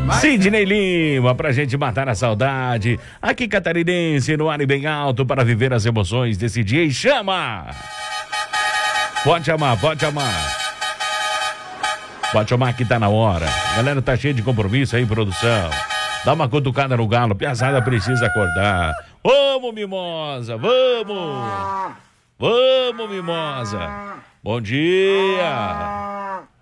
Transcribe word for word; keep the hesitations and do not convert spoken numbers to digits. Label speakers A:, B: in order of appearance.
A: Sidney Lima, pra gente matar a saudade. Aqui catarinense, no ar e bem alto, para viver as emoções desse dia. E chama! Pode chamar, pode chamar. Pode chamar que tá na hora. A galera tá cheia de compromisso aí, produção. Dá uma cutucada no galo, piazada precisa acordar. Vamos, mimosa, vamos! Vamos, mimosa! Bom dia!